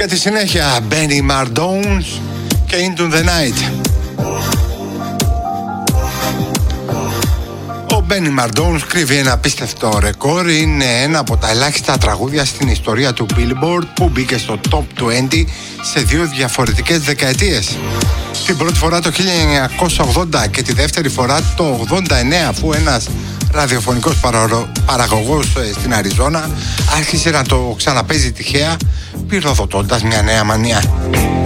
Και τη συνέχεια Benny Mardones και Into the Night. Ο Benny Mardones κρύβει ένα απίστευτο ρεκόρ. Είναι ένα από τα ελάχιστα τραγούδια στην ιστορία του Billboard που μπήκε στο Top 20 σε 2 διαφορετικές δεκαετίες. Την πρώτη φορά το 1980 και τη δεύτερη φορά το 89, αφού ένας ραδιοφωνικός παραγωγός στην Αριζόνα άρχισε να το ξαναπέζει τυχαία, πυροδοτώντας μια νέα μανία.